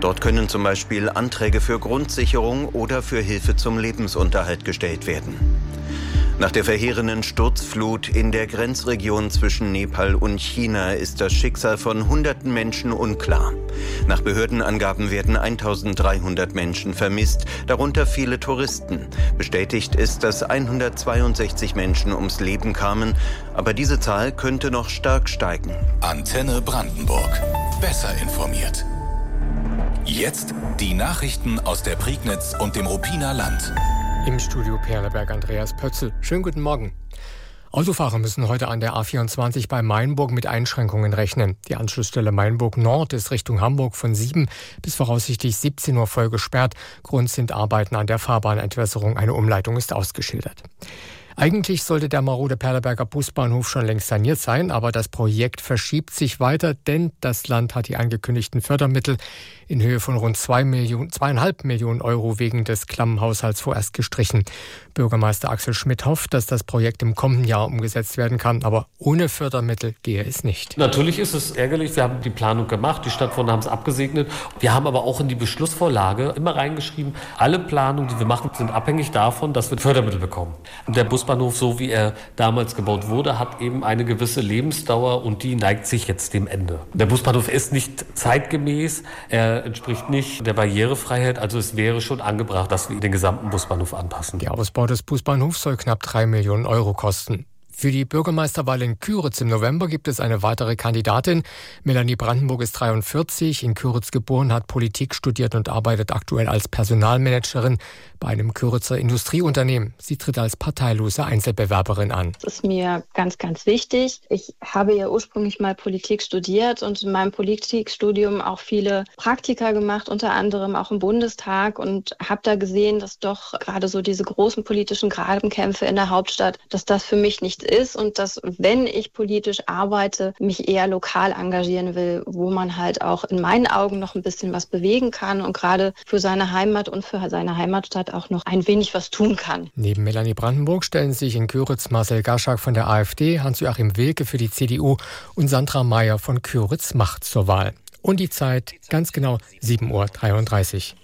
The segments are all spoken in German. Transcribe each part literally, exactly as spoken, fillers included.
Dort können zum Beispiel Anträge für Grundsicherung oder für Hilfe zum Lebensunterhalt gestellt werden. Nach der verheerenden Sturzflut in der Grenzregion zwischen Nepal und China ist das Schicksal von hunderten Menschen unklar. Nach Behördenangaben werden eintausenddreihundert Menschen vermisst, darunter viele Touristen. Bestätigt ist, dass hundertzweiundsechzig Menschen ums Leben kamen, aber diese Zahl könnte noch stark steigen. Antenne Brandenburg. Besser informiert. Jetzt die Nachrichten aus der Prignitz und dem Ruppiner Land. Im Studio Perleberg Andreas Pötzl. Schönen guten Morgen. Autofahrer müssen heute an der A vierundzwanzig bei Mainburg mit Einschränkungen rechnen. Die Anschlussstelle Mainburg Nord ist Richtung Hamburg von sieben bis voraussichtlich siebzehn Uhr voll gesperrt. Grund sind Arbeiten an der Fahrbahnentwässerung. Eine Umleitung ist ausgeschildert. Eigentlich sollte der marode Perleberger Busbahnhof schon längst saniert sein, aber das Projekt verschiebt sich weiter, denn das Land hat die angekündigten Fördermittel in Höhe von rund zwei Millionen, zweieinhalb Millionen Euro wegen des klammen Haushalts vorerst gestrichen. Bürgermeister Axel Schmidt hofft, dass das Projekt im kommenden Jahr umgesetzt werden kann, aber ohne Fördermittel gehe es nicht. Natürlich ist es ärgerlich, wir haben die Planung gemacht, die Stadtverordneten haben es abgesegnet. Wir haben aber auch in die Beschlussvorlage immer reingeschrieben, alle Planungen, die wir machen, sind abhängig davon, dass wir Fördermittel bekommen. Der Busbahnhof, so wie er damals gebaut wurde, hat eben eine gewisse Lebensdauer und die neigt sich jetzt dem Ende. Der Busbahnhof ist nicht zeitgemäß, er entspricht nicht der Barrierefreiheit, also es wäre schon angebracht, dass wir den gesamten Busbahnhof anpassen. Der Ausbau des Busbahnhofs soll knapp drei Millionen Euro kosten. Für die Bürgermeisterwahl in Kyritz im November gibt es eine weitere Kandidatin. Melanie Brandenburg ist dreiundvierzig, in Kyritz geboren, hat Politik studiert und arbeitet aktuell als Personalmanagerin bei einem Kyritzer Industrieunternehmen. Sie tritt als parteilose Einzelbewerberin an. Das ist mir ganz, ganz wichtig. Ich habe ja ursprünglich mal Politik studiert und in meinem Politikstudium auch viele Praktika gemacht, unter anderem auch im Bundestag, und habe da gesehen, dass doch gerade so diese großen politischen Grabenkämpfe in der Hauptstadt, dass das für mich nicht ist und dass, wenn ich politisch arbeite, mich eher lokal engagieren will, wo man halt auch in meinen Augen noch ein bisschen was bewegen kann und gerade für seine Heimat und für seine Heimatstadt auch noch ein wenig was tun kann. Neben Melanie Brandenburg stellen sich in Kyritz Marcel Gaschak von der AfD, Hans-Joachim Wilke für die C D U und Sandra Mayer von Kyritz Macht zur Wahl. Und die Zeit ganz genau sieben Uhr dreiunddreißig.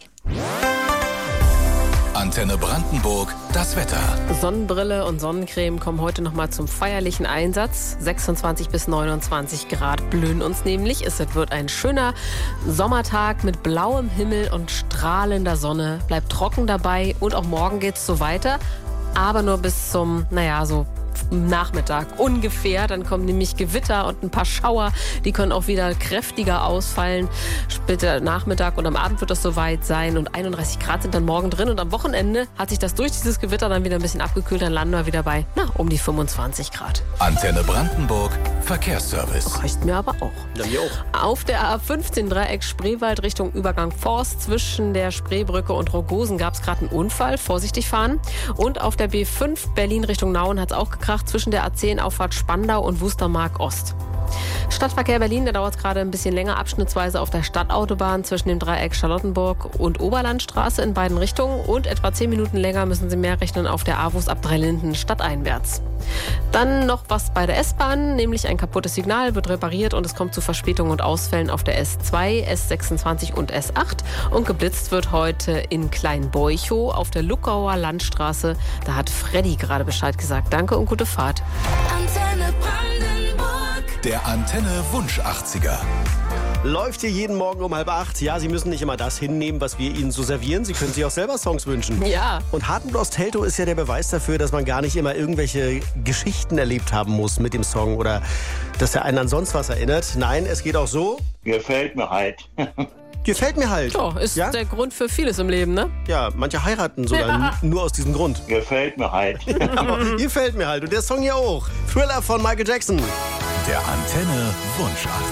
Antenne Brandenburg, das Wetter. Sonnenbrille und Sonnencreme kommen heute noch mal zum feierlichen Einsatz. sechsundzwanzig bis neunundzwanzig Grad blühen uns nämlich. Es wird ein schöner Sommertag mit blauem Himmel und strahlender Sonne. Bleibt trocken dabei und auch morgen geht's so weiter. Aber nur bis zum, naja, so Nachmittag ungefähr. Dann kommen nämlich Gewitter und ein paar Schauer. Die können auch wieder kräftiger ausfallen. Später Nachmittag und am Abend wird das soweit sein. Und einunddreißig Grad sind dann morgen drin. Und am Wochenende hat sich das durch dieses Gewitter dann wieder ein bisschen abgekühlt. Dann landen wir wieder bei, na, um die fünfundzwanzig Grad. Antenne Brandenburg, Verkehrsservice. Reicht mir aber auch. Ja, mir auch. Auf der A fünfzehn Dreieck Spreewald Richtung Übergang Forst zwischen der Spreebrücke und Rogosen gab es gerade einen Unfall. Vorsichtig fahren. Und auf der B fünf Berlin Richtung Nauen hat es auch gekracht zwischen der A zehn Auffahrt Spandau und Wustermark Ost. Stadtverkehr Berlin, da dauert es gerade ein bisschen länger, abschnittsweise auf der Stadtautobahn zwischen dem Dreieck Charlottenburg und Oberlandstraße in beiden Richtungen, und etwa zehn Minuten länger müssen Sie mehr rechnen auf der A W U S ab Dreilinden stadteinwärts. Dann noch was bei der S-Bahn, nämlich ein kaputtes Signal wird repariert und es kommt zu Verspätungen und Ausfällen auf der S zwei, S sechsundzwanzig und S acht, und geblitzt wird heute in Kleinbeuchow auf der Luckauer Landstraße. Da hat Freddy gerade Bescheid gesagt. Danke und gute Fahrt. Antenne Brandenburg. Der Antenne Wunsch achtziger. Läuft hier jeden Morgen um halb acht. Ja, Sie müssen nicht immer das hinnehmen, was wir Ihnen so servieren. Sie können sich auch selber Songs wünschen. Ja. Und Hartenbloß Teltow ist ja der Beweis dafür, dass man gar nicht immer irgendwelche Geschichten erlebt haben muss mit dem Song oder dass der einen an sonst was erinnert. Nein, es geht auch so. Gefällt mir halt. Gefällt mir halt. Ja, ist ja? der Grund für vieles im Leben, ne? Ja, manche heiraten sogar ja. nur aus diesem Grund. Gefällt mir halt. Aber gefällt mir halt. Und der Song hier auch. Thriller von Michael Jackson. Der Antenne Wunsch achtziger.